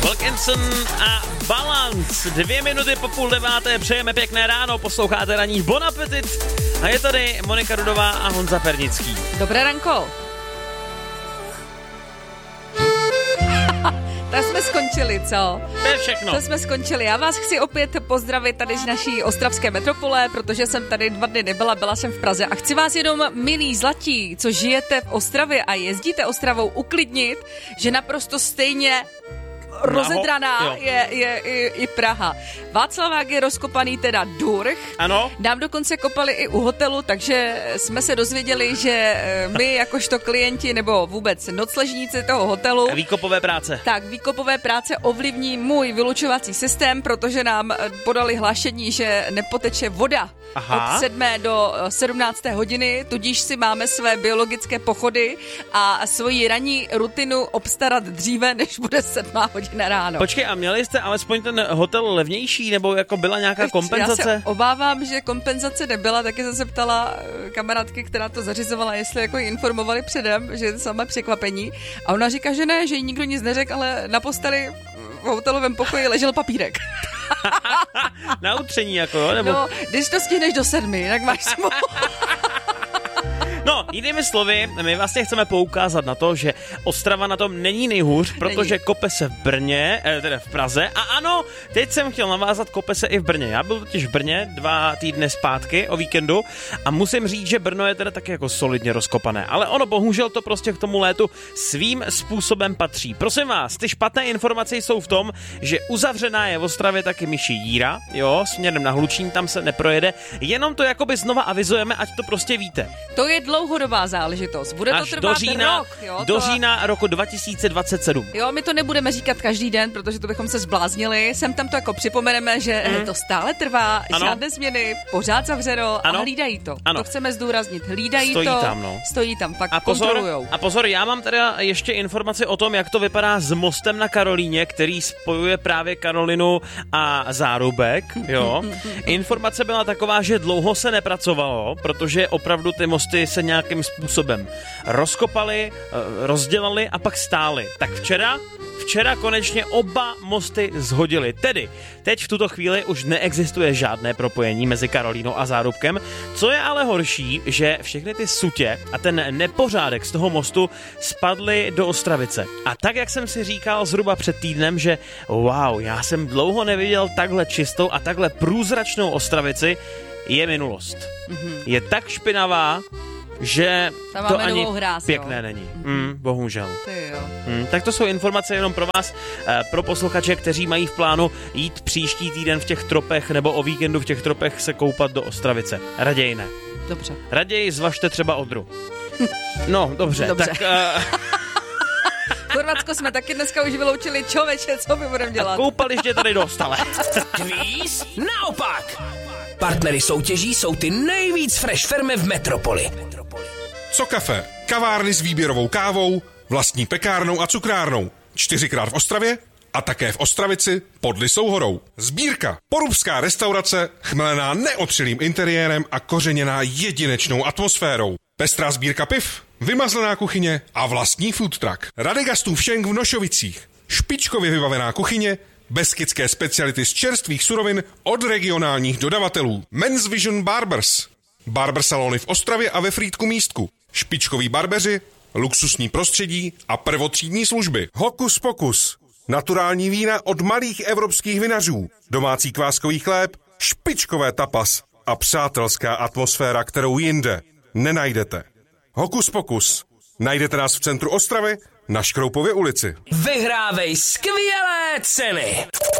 Wilkinson a Balance. 2 minuty po 8:30, přejeme pěkné ráno, posloucháte Ranní Bon Appetit a je tady Monika Rudová a Honza Pernický. Dobré ranko. Tak jsme skončili, co? To je všechno. To jsme skončili. Já vás chci opět pozdravit tady z naší ostravské metropole, protože jsem tady 2 dny nebyla, byla jsem v Praze a chci vás jenom, milí zlatí, co žijete v Ostravě a jezdíte Ostravou, uklidnit, že naprosto stejně rozedraná je i Praha. Václavák je rozkopaný teda durch. Ano. Nám dokonce kopali i u hotelu, takže jsme se dozvěděli, že my jakožto klienti nebo vůbec nocležníci toho hotelu. Výkopové práce. Tak, výkopové práce ovlivní můj vylučovací systém, protože nám podali hlášení, že nepoteče voda. Od 7. do 17. hodiny, tudíž si máme své biologické pochody a svoji ranní rutinu obstarat dříve, než bude 7. hodina ráno. Počkej, a měli jste alespoň ten hotel levnější, nebo jako byla nějaká kompenzace? Já se obávám, že kompenzace nebyla, taky jsem se ptala kamarádky, která to zařizovala, jestli jako ji informovali předem, že je to samé překvapení. A ona říká, že ne, že jí nikdo nic neřekl, ale na posteli v hotelovém pokoji ležel papírek. Na utření jako, jo? Nebo... No, když to stihneš do 7, tak máš smůlu. No, jinými slovy, my vlastně chceme poukázat na to, že Ostrava na tom není nejhůř, protože kope se v Brně, teda v Praze. A ano, teď jsem chtěl navázat, kope se i v Brně. Já byl totiž v Brně 2 týdny zpátky o víkendu a musím říct, že Brno je teda taky jako solidně rozkopané. Ale ono bohužel to prostě k tomu létu svým způsobem patří. Prosím vás, ty špatné informace jsou v tom, že uzavřená je v Ostravě taky myší jíra, jo, směrem na Hlučín, tam se neprojede. Jenom to jakoby znova avizujeme, ať to prostě víte. To je dlouhodobá záležitost. Bude to trvat rok. Jo, do října roku 2027. Jo, my to nebudeme říkat každý den, protože to bychom se zbláznili. Sem tam to jako připomeneme, že to stále trvá, ano. Žádné změny, pořád zavřeno, ano. A hlídají to. Ano. To chceme zdůraznit. Hlídají stojí to. Tam, no. Stojí tam, fakt a kontrolujou. A pozor, já mám teda ještě informaci o tom, jak to vypadá s mostem na Karolíně, který spojuje právě Karolinu a Zárubek, jo. Informace byla taková, že dlouho se nepracovalo, protože opravdu ty mosty se nějakým způsobem rozkopali, rozdělali a pak stály. Tak včera konečně oba mosty shodili. Tedy, teď v tuto chvíli už neexistuje žádné propojení mezi Karolínou a Zárubkem. Co je ale horší, že všechny ty sutě a ten nepořádek z toho mostu spadly do Ostravice. A tak, jak jsem si říkal zhruba před týdnem, že wow, já jsem dlouho neviděl takhle čistou a takhle průzračnou Ostravici, je minulost. Je tak špinavá, že to ani pěkné není. Bohužel. Tak to jsou informace jenom pro vás, pro posluchače, kteří mají v plánu jít příští týden v těch tropech nebo o víkendu v těch tropech se koupat do Ostravice. Raději ne. Dobře. Raději zvažte třeba Odru. No, dobře. Tak... Chorvatsko jsme taky dneska už vyloučili, čověče, co my budeme dělat? Koupaliště tady dostale. Kvíz naopak. Partnery soutěží jsou ty nejvíc fresh firmy v metropoli. Co kafe? Kavárny s výběrovou kávou, vlastní pekárnou a cukrárnou. 4krát v Ostravě a také v Ostravici pod Lysou horou. Sbírka. Porubská restaurace, chmelená neotřelým interiérem a kořeněná jedinečnou atmosférou. Pestrá sbírka piv, vymazlená kuchyně a vlastní food truck. Radegastův šenk v Nošovicích. Špičkově vybavená kuchyně, beskydské speciality z čerstvých surovin od regionálních dodavatelů. Men's Vision Barbers. Barber salony v Ostravě a ve Frýdku Místku. Špičkoví barbeři, luxusní prostředí a prvotřídní služby. Hokus Pokus. Naturální vína od malých evropských vinařů. Domácí kváskový chléb, špičkové tapas a přátelská atmosféra, kterou jinde nenajdete. Hokus Pokus. Najdete nás v centru Ostravy na Škroupově ulici. Vyhrávej skvělé ceny.